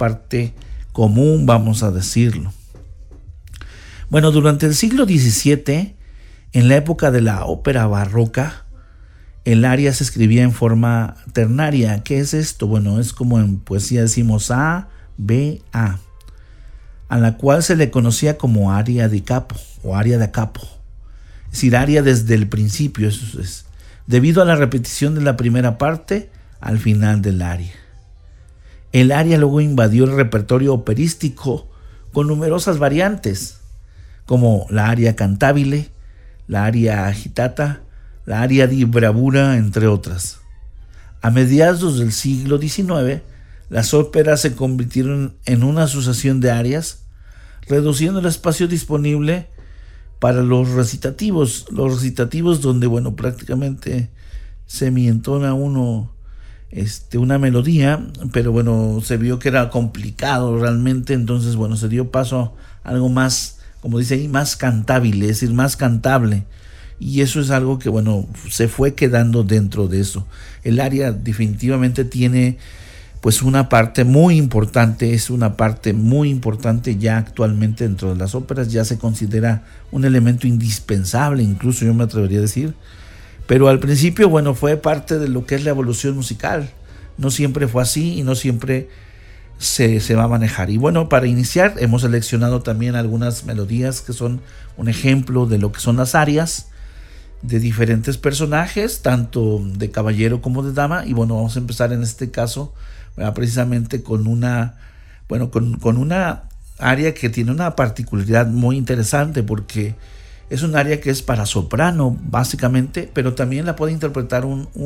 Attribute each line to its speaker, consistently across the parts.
Speaker 1: parte común, vamos a decirlo. Bueno, durante el siglo XVII, en la época de la ópera barroca, el aria se escribía en forma ternaria. ¿Qué es esto? Bueno, es como en poesía decimos A, B, A, a la cual se le conocía como aria di capo o aria da capo. Es decir, aria desde el principio, eso es, debido a la repetición de la primera parte al final del aria. El aria luego invadió el repertorio operístico con numerosas variantes, como la aria cantabile, la aria agitata, la aria di bravura, entre otras. A mediados del siglo XIX, las óperas se convirtieron en una asociación de arias, reduciendo el espacio disponible para los recitativos donde, bueno, prácticamente semientona uno una melodía, pero bueno, se vio que era complicado realmente, entonces, bueno, se dio paso a algo más, como dice ahí, más cantable, es decir, más cantable. Y eso es algo que, bueno, se fue quedando dentro de eso. El aria definitivamente tiene, pues, una parte muy importante, es una parte muy importante ya actualmente dentro de las óperas, ya se considera un elemento indispensable, incluso yo me atrevería a decir. Pero al principio, bueno, fue parte de lo que es la evolución musical. No siempre fue así y no siempre se va a manejar. Y bueno, para iniciar hemos seleccionado también algunas melodías que son un ejemplo de lo que son las arias de diferentes personajes, tanto de caballero como de dama. Y bueno, vamos a empezar en este caso precisamente con una, bueno, con una aria que tiene una particularidad muy interesante, porque es un aria que es para soprano básicamente, pero también la puede interpretar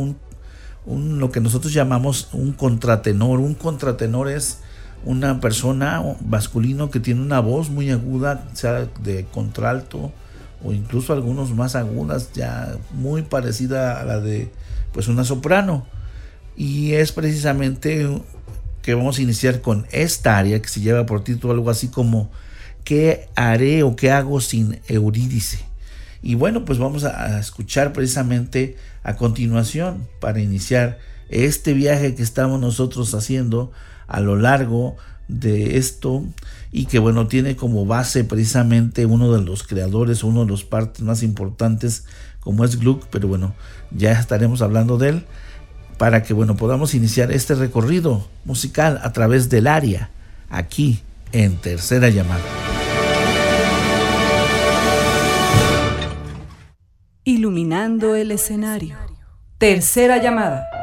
Speaker 1: lo que nosotros llamamos un contratenor. Un contratenor es una persona masculino que tiene una voz muy aguda, sea de contralto o incluso algunos más agudas, ya muy parecida a la de, pues, una soprano. Y es precisamente que vamos a iniciar con esta aria que se lleva por título algo así como ¿qué haré o qué hago sin Eurídice? Y bueno, pues vamos a escuchar precisamente a continuación para iniciar este viaje que estamos nosotros haciendo a lo largo de esto, y que, bueno, tiene como base precisamente uno de los creadores, uno de los partes más importantes, como es Gluck, pero bueno, ya estaremos hablando de él, para que, bueno, podamos iniciar este recorrido musical a través del aria, aquí en Tercera Llamada.
Speaker 2: Iluminando el escenario. Tercera Llamada.